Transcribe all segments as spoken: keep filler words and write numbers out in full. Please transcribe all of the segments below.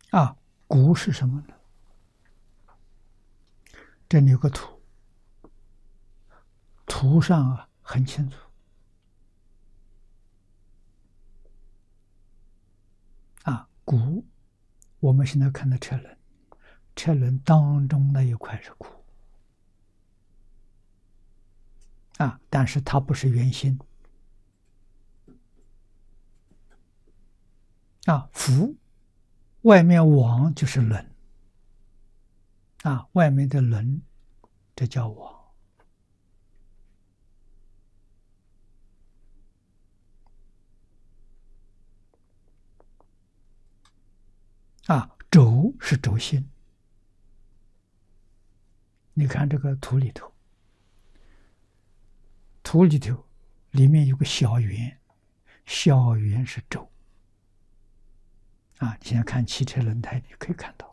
啊，骨是什么呢？这里有个图，图上啊很清楚。啊，骨，我们现在看的车轮，车轮当中那一块是骨。啊，但是它不是圆心。啊，符外面网就是轮。啊，外面的轮，这叫网。啊，轴是轴心。你看这个图里头，图里头里面有个小圆，小圆是轴。啊，你现在看汽车轮胎，你可以看到。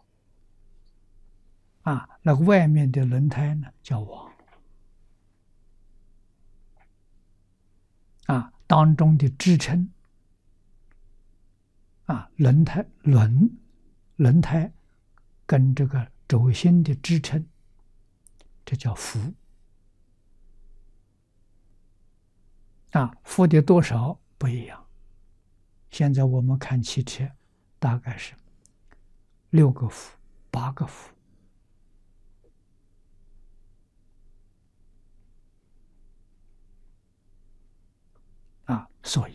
啊，那个外面的轮胎呢叫网。啊，当中的支撑。啊，轮胎轮轮胎跟这个轴心的支撑，这叫幅。啊，幅的多少不一样。现在我们看汽车，大概是六个幅、八个幅。啊，所以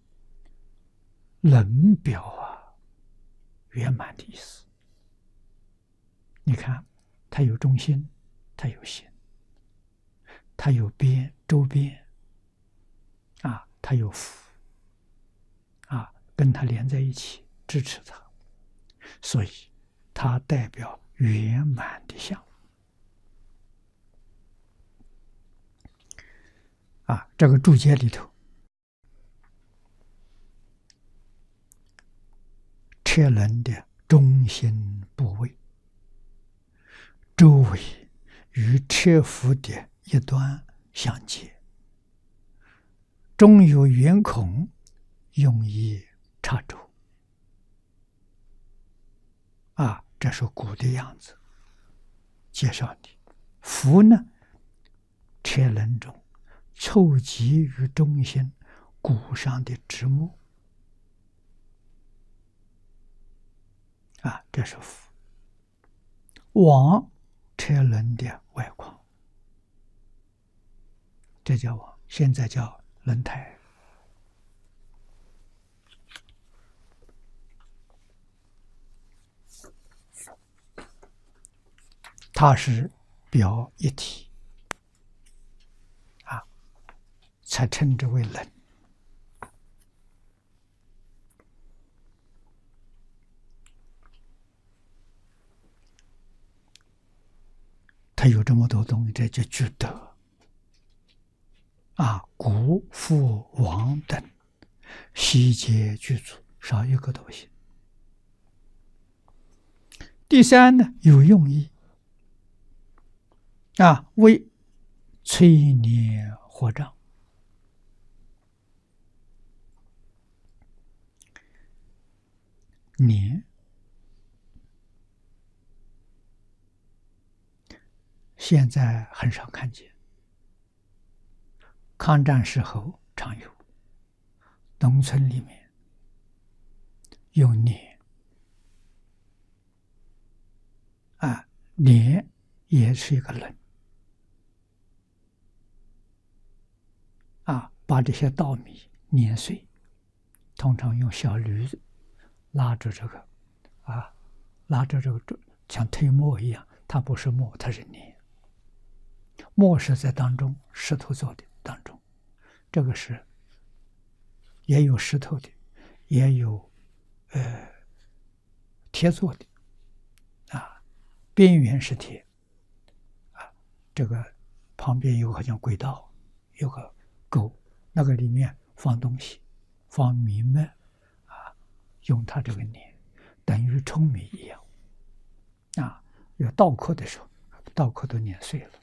轮表啊，圆满的意思。你看，它有中心，它有心，它有边，周边。啊，它有符。啊，跟它连在一起，支持它，所以它代表圆满的相。啊，这个注解里头，车轮的中心部位，周围与车腹的一端相接，中有圆孔，用以插轴。啊，这是骨的样子。介绍的符呢，车轮中凑集于中心骨上的直木。啊，这是符。网，车轮的外框，这叫网，现在叫轮胎。它是表一体。啊，才称之为轮。它有这么多东西，这就具德。啊，骨、符、网等悉皆具足，少一个都不行。第三呢，有用意。啊，为催年活障。年现在很少看见，抗战时候常有，农村里面用年。啊，年也是一个轮。啊，把这些稻米碾碎，通常用小驴子拉着这个，啊，拉着这个像推磨一样，它不是磨，它是碾。磨是在当中，石头做的当中，这个是也有石头的，也有呃铁做的。啊，边缘是铁。啊，这个旁边有个好像轨道，有个沟，那个里面放东西，放米麦。啊，用它这个碾，等于舂米一样。啊，有稻壳的时候，稻壳都碾碎了。